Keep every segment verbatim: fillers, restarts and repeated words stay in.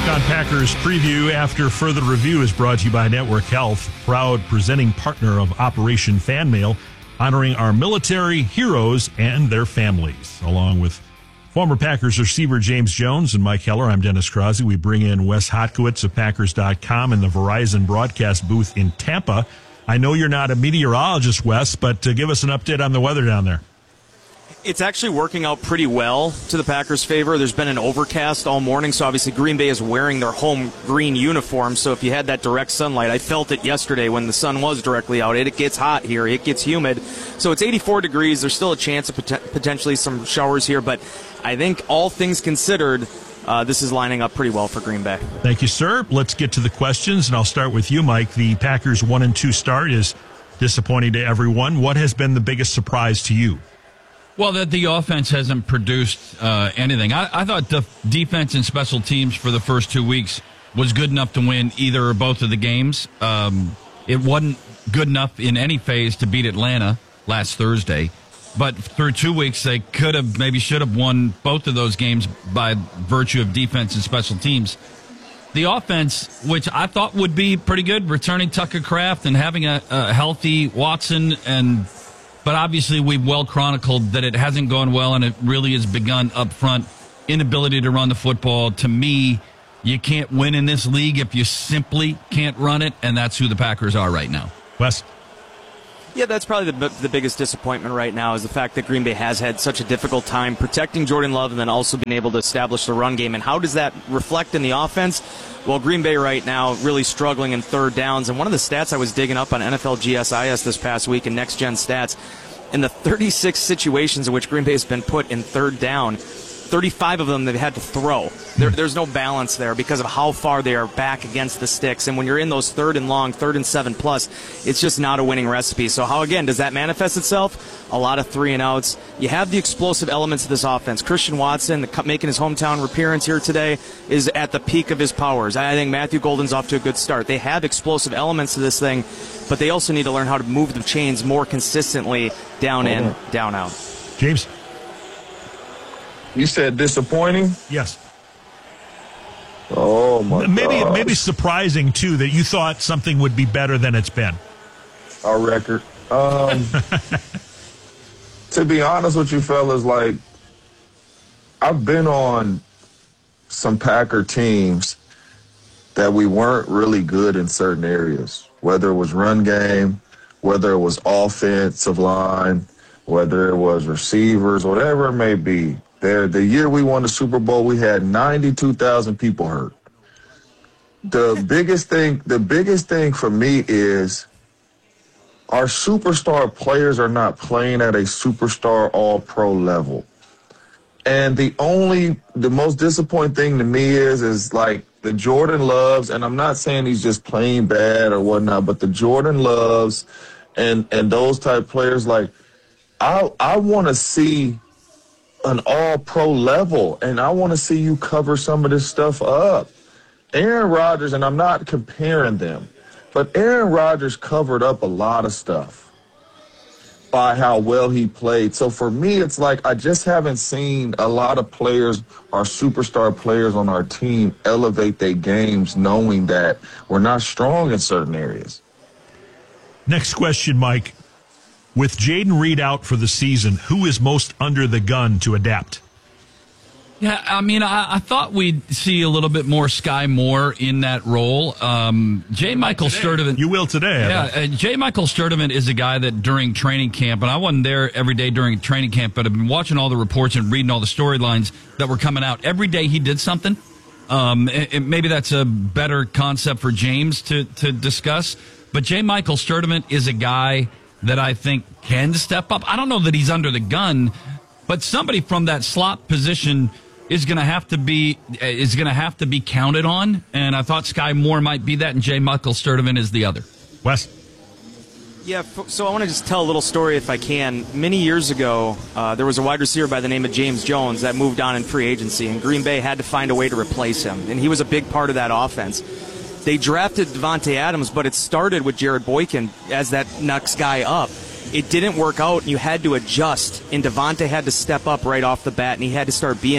On Packers Preview after further review is brought to you by Network Health, proud presenting partner of Operation Fan Mail, honoring our military heroes and their families. Along with former Packers receiver James Jones and Mike Heller, I'm Dennis Crosby. We bring in Wes Hotkowitz of Packers dot com in the Verizon broadcast booth in Tampa. I know you're not a meteorologist, Wes, but uh, give us an update on the weather down there. It's actually working out pretty well to the Packers' favor. There's been an overcast all morning, so obviously Green Bay is wearing their home green uniform. So if you had that direct sunlight, I felt it yesterday when the sun was directly out. It, it gets hot here. It gets humid. So it's eighty-four degrees. There's still a chance of pot- potentially some showers here, but I think all things considered, uh, this is lining up pretty well for Green Bay. Thank you, sir. Let's get to the questions, and I'll start with you, Mike. The Packers' one and two start is disappointing to everyone. What has been the biggest surprise to you? Well, that the offense hasn't produced uh, anything. I, I thought the defense and special teams for the first two weeks was good enough to win either or both of the games. Um, it wasn't good enough in any phase to beat Atlanta last Thursday. But through two weeks, they could have, maybe should have won both of those games by virtue of defense and special teams. The offense, which I thought would be pretty good, returning Tucker Kraft and having a, a healthy Watson and... But obviously, we've well chronicled that it hasn't gone well, and it really has begun up front. Inability to run the football. To me, you can't win in this league if you simply can't run it, and that's who the Packers are right now. Wes? Yeah, that's probably the, the biggest disappointment right now is the fact that Green Bay has had such a difficult time protecting Jordan Love and then also being able to establish the run game. And how does that reflect in the offense? Well, Green Bay right now really struggling in third downs. And one of the stats I was digging up on N F L G S I S this past week in Next Gen Stats, in the thirty-six situations in which Green Bay has been put in third down, thirty-five of them they've had to throw. There, there's no balance there because of how far they are back against the sticks. And when you're in those third and long, third and seven plus, it's just not a winning recipe. So how, again, does that manifest itself? A lot of three and outs. You have the explosive elements of this offense. Christian Watson, the, making his hometown appearance here today, is at the peak of his powers. I think Matthew Golden's off to a good start. They have explosive elements to this thing, but they also need to learn how to move the chains more consistently down in, down out. James? You said disappointing? Yes. Oh, my Maybe gosh. maybe surprising, too, that you thought something would be better than it's been. Our record. Um, to be honest with you fellas, like, I've been on some Packer teams that we weren't really good in certain areas, whether it was run game, whether it was offensive line, whether it was receivers, whatever it may be. There, the year we won the Super Bowl, we had ninety-two thousand people hurt. The biggest thing, the biggest thing for me is our superstar players are not playing at a superstar all-pro level. And the only, the most disappointing thing to me is, is like the Jordan Loves, and I'm not saying he's just playing bad or whatnot, but the Jordan Loves and, and those type players, like, I, I want to see an all-pro level, and I want to see you cover some of this stuff up. Aaron Rodgers, and I'm not comparing them, but Aaron Rodgers covered up a lot of stuff by how well he played. So for me, it's like I just haven't seen a lot of players, our superstar players on our team, elevate their games knowing that we're not strong in certain areas. Next question, Mike. With Jayden Reed out for the season, who is most under the gun to adapt? Yeah, I mean, I, I thought we'd see a little bit more Sky Moore in that role. Um, J. Michael Sturdivant. You will today. Yeah, uh, J. Michael Sturdivant is a guy that during training camp, and I wasn't there every day during training camp, but I've been watching all the reports and reading all the storylines that were coming out. Every day he did something. Um, it, it, maybe that's a better concept for James to, to discuss. But J. Michael Sturdivant is a guy that I think can step up. I don't know that he's under the gun, but somebody from that slot position is going to have to be is going to have to be counted on. And I thought Sky Moore might be that, and J. Michael Sturdivant is the other. Wes? Yeah, so I want to just tell a little story if I can. Many years ago, uh, there was a wide receiver by the name of James Jones that moved on in free agency, and Green Bay had to find a way to replace him, and he was a big part of that offense. They drafted Devontae Adams, but it started with Jared Boykin as that next guy up. It didn't work out, and you had to adjust, and Devontae had to step up right off the bat, and he had to start being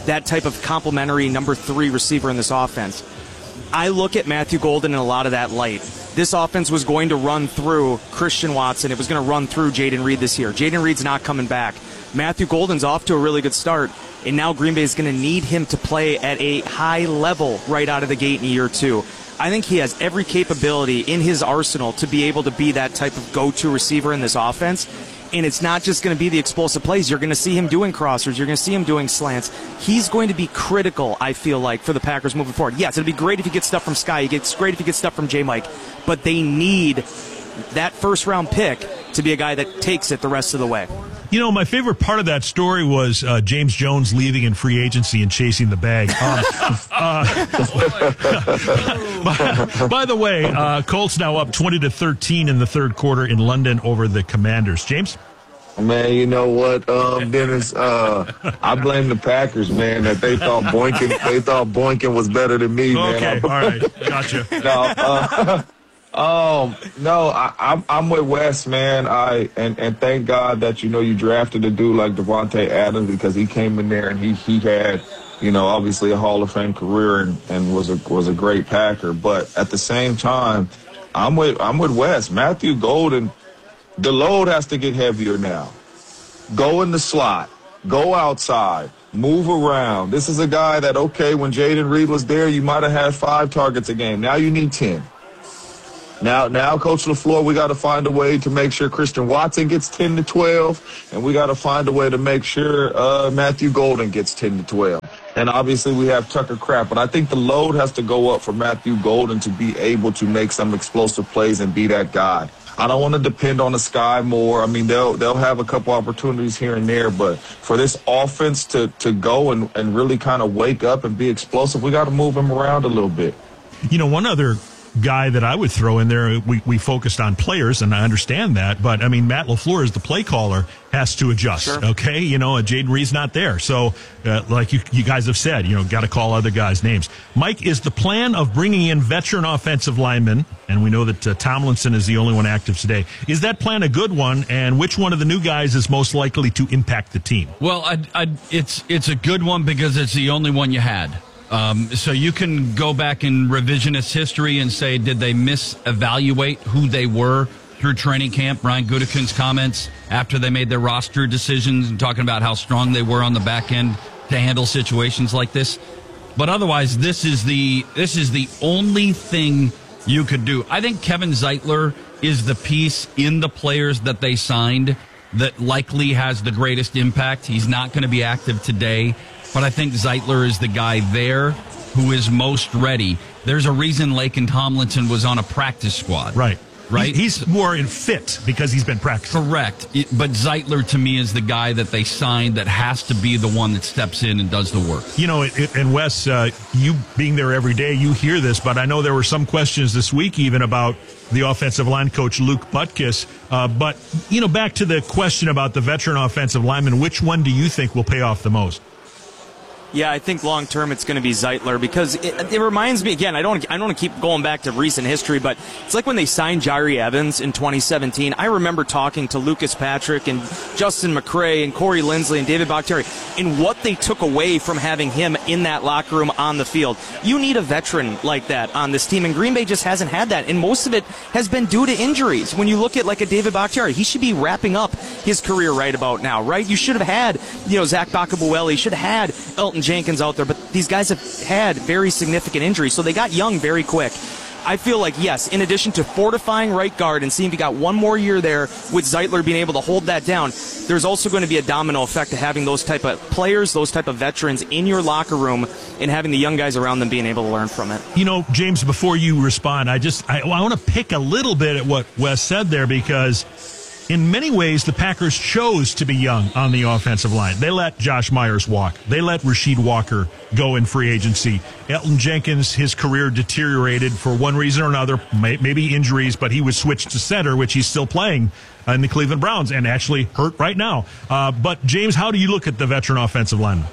that type of complementary number three receiver in this offense. I look at Matthew Golden in a lot of that light. This offense was going to run through Christian Watson. It was going to run through Jaden Reed this year. Jaden Reed's not coming back. Matthew Golden's off to a really good start, and now Green Bay is going to need him to play at a high level right out of the gate in year two. I think he has every capability in his arsenal to be able to be that type of go-to receiver in this offense. And it's not just going to be the explosive plays. You're going to see him doing crossers. You're going to see him doing slants. He's going to be critical, I feel like, for the Packers moving forward. Yes, it'll be great if he gets stuff from Sky. It's great if he gets stuff from J-Mike. But they need that first-round pick to be a guy that takes it the rest of the way. You know, my favorite part of that story was uh, James Jones leaving in free agency and chasing the bag. Um, uh, by, by the way, uh, Colts now up twenty to thirteen in the third quarter in London over the Commanders. James? Man, you know what, um, Dennis? Uh, I blame the Packers, man, that they thought Boykin, they thought Boykin was better than me, man. Okay, all right, gotcha. No, uh, um, no, I, I'm I'm with Wes, man. I and, and thank God that you know you drafted a dude like Devontae Adams, because he came in there and he he had, you know, obviously a Hall of Fame career and, and was a was a great Packer. But at the same time, I'm with I'm with Wes. Matthew Golden, the load has to get heavier now. Go in the slot, go outside, move around. This is a guy that, okay, when Jaden Reed was there, you might have had five targets a game. Now you need ten. Now, now, Coach LaFleur, we got to find a way to make sure Christian Watson gets ten to twelve, and we got to find a way to make sure uh, Matthew Golden gets ten to twelve. And obviously we have Tucker Kraft, but I think the load has to go up for Matthew Golden to be able to make some explosive plays and be that guy. I don't want to depend on the Sky more. I mean, they'll they'll have a couple opportunities here and there, but for this offense to, to go and, and really kind of wake up and be explosive, we got to move him around a little bit. You know, one other guy that I would throw in there, we, we focused on players, and I understand that, but I mean, Matt LaFleur as the play caller has to adjust, sure. okay? You know, Jaden Reed's not there. So, uh, like you, you guys have said, you know, got to call other guys' names. Mike, is the plan of bringing in veteran offensive linemen, and we know that uh, Tomlinson is the only one active today, is that plan a good one, and which one of the new guys is most likely to impact the team? Well, I'd, I'd, it's it's a good one because it's the only one you had. Um, so you can go back in revisionist history and say, did they misevaluate who they were through training camp? Ryan Gutekunst's comments after they made their roster decisions and talking about how strong they were on the back end to handle situations like this. But otherwise, this is the this is the only thing you could do. I think Kevin Zeitler is the piece in the players that they signed that likely has the greatest impact. He's not going to be active today. But I think Zeitler is the guy there who is most ready. There's a reason Laken Tomlinson was on a practice squad. Right. Right? He's more in fit because he's been practicing. Correct. It, but Zeitler, to me, is the guy that they signed that has to be the one that steps in and does the work. You know, it, it, and Wes, uh, you being there every day, you hear this, but I know there were some questions this week even about the offensive line coach, Luke Butkus. Uh, but, you know, back to the question about the veteran offensive lineman, which one do you think will pay off the most? Yeah, I think long term it's going to be Zeitler because it, it reminds me again. I don't I don't want to keep going back to recent history, but it's like when they signed Jairi Evans in twenty seventeen. I remember talking to Lucas Patrick and Justin McCray and Corey Lindsley and David Bakhtiari and what they took away from having him in that locker room on the field. You need a veteran like that on this team, and Green Bay just hasn't had that, and most of it has been due to injuries. When you look at like a David Bakhtiari, he should be wrapping up his career right about now, right? You should have had, you know, Zach Bakabueli. You should have had Elton Jenkins out there, but these guys have had very significant injuries, so they got young very quick. I feel like, yes, in addition to fortifying right guard and seeing if you got one more year there with Zeitler being able to hold that down, there's also going to be a domino effect to having those type of players, those type of veterans in your locker room and having the young guys around them being able to learn from it. You know, James, before you respond, I just I, I want to pick a little bit at what Wes said there because in many ways, the Packers chose to be young on the offensive line. They let Josh Myers walk. They let Rasheed Walker go in free agency. Elton Jenkins, his career deteriorated for one reason or another, maybe injuries, but he was switched to center, which he's still playing in the Cleveland Browns and actually hurt right now. Uh, but, James, how do you look at the veteran offensive lineman?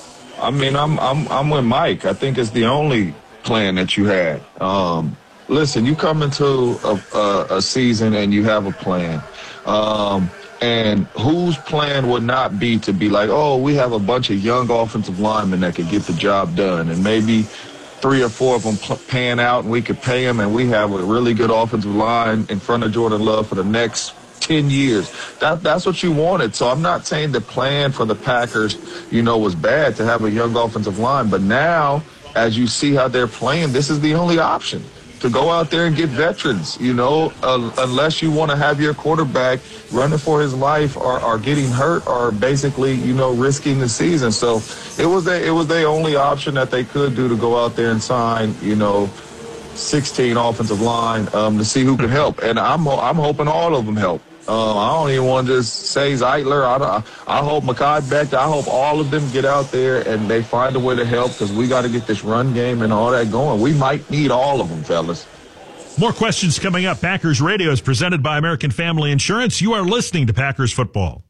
I mean, I'm I'm I'm with Mike. I think it's the only plan that you had. Um, listen, you come into a, a, a season and you have a plan. Um, And whose plan would not be to be like, oh, we have a bunch of young offensive linemen that could get the job done, and maybe three or four of them pan out and we could pay them, and we have a really good offensive line in front of Jordan Love for the next ten years. That, that's what you wanted. So I'm not saying the plan for the Packers, you know, was bad to have a young offensive line. But now, as you see how they're playing, this is the only option, to go out there and get veterans, you know, uh, unless you want to have your quarterback running for his life or, or getting hurt or basically, you know, risking the season. So it was a, it was the only option that they could do, to go out there and sign, you know, sixteen offensive line um, to see who can help. And I'm I'm hoping all of them help. Um, I don't even want to just say Zeitler. I, don't, I hope Mekhi Becton. I hope all of them get out there and they find a way to help, because we got to get this run game and all that going. We might need all of them, fellas. More questions coming up. Packers Radio is presented by American Family Insurance. You are listening to Packers Football.